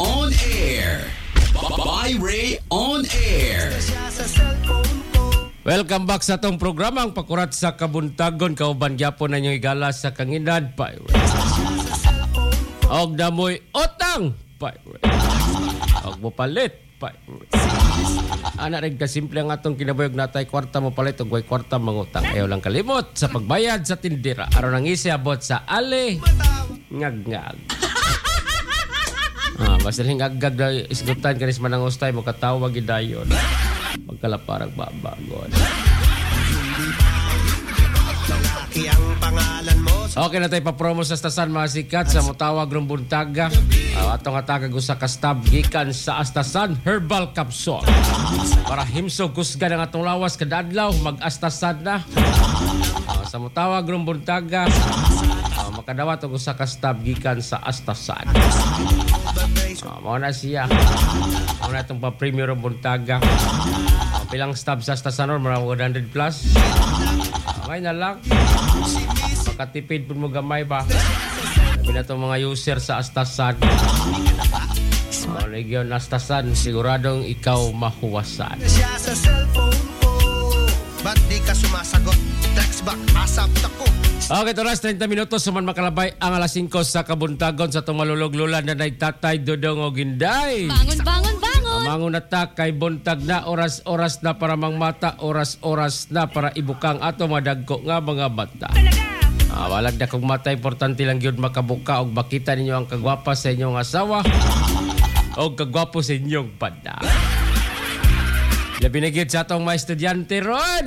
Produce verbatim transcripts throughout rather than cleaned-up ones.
on air. By Ray on air. Welcome back sa tong programang Pakurat sa Kabuntagon. Kauban gyapon na inyong igala sa kanginan, Pirate. Og damoy otang, Pirate. Og mopalit, Pirate. Ana rin kasimple ang atong kinabayog natay kwarta mo palit og way kwarta mangutang. Ayaw lang kalimot sa pagbayad sa tindera. Aron ang isiabot sa ali ngag-ngag. Ah, basta lang ngag-ngag na isgutan kanis manang ustay mo katawag gidayon. Magkalaparang babagon. Okay na tayo pa-promo sa Astasan mga sikat sa mutawag ng buntaga. Uh, atong atagag usa ka stab gikan sa Astasan Herbal Capsule. Para himsog kusgan ang atong lawas kada adlaw mag-astasan na. Uh, sa mutawag ng buntaga, uh, makadawat og usa ka stab gikan sa Astasan. Uh, mao na siya. Mao na itong pa-premium ng buntaga. Uh, pilang stab sa Astasan or mga one hundred plus. Okay na lang. Makatipid po mo gamay ba? Sabi na itong mga user sa Astasan. O, Legion Astasan, siguradong ikaw mahuwasan. Siya sa cellphone ko, ba't di ka sumasagot? Text back, asap tako. Okay, oras, thirty minutos. Suman makalabay ang alas singko sa Kabuntagon sa itong malulog-lulan na nagtatay Dodong o Ginday. Bangon, bangon, bangon! Mangun atak kay buntag na oras-oras na para mangmata, oras-oras na para ibukang ato madagko nga mga bata. Ah, walag na kung mata, importante lang yun makabuka o makita ninyo ang kagwapa sa inyong asawa o kagwapo sa inyong banda. Labi na gyud sa atong mga estudyante ron.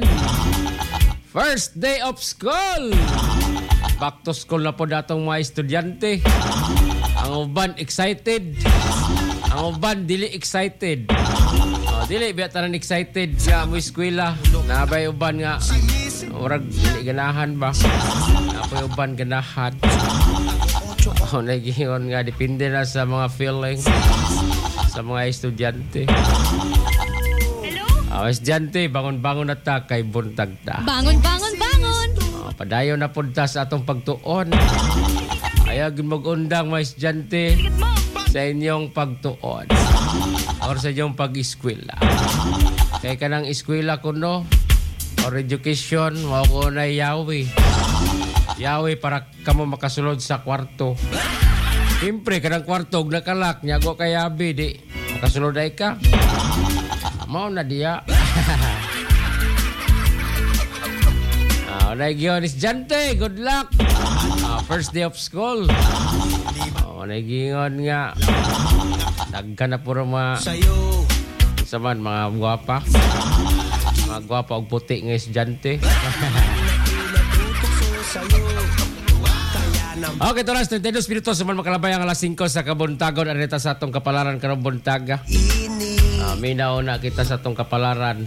First day of school. Back to school na po datong mga estudyante. Ang uban excited. Ang uban dili excited. Oh, dili biya tanan excited sa mo eskwela. Nabay uban nga urag dili ganahan ba. Apoy uban ganahan. Oh, nagiyon nga depende na sa mga feeling sa mga estudyante. Hello? Ah, estudyante, bangon-bangon na ta kay buntag ta. Bangon, bangon, bangon! Oh, padayon na punta sa atong pagtuon. Ayaw gyud mag-undang mga estudyante sa inyong pagtuon or sa inyong pag-eskwela. Kaya ka ng eskwela kuno or education, mao ko na yawi. Yawi para kamo makasulod sa kwarto. Siyempre, kanang kwarto, nakalak, nyago kayabi, di makasulod ay ka. Mao na diya. Ah, nagyon is Jante, good luck. Ah, first day of school. Oh, nagingon nga. Dagka na puro mga saman, mga gwapa. Mga gwapa og puti nga estudyante. Okay, ito na, thirty-two minutos. Saman makalabay ang alas singko sa Kabuntagon. Arita sa atong kapalaran karong buntaga. Uh, minaw na kita sa atong kapalaran.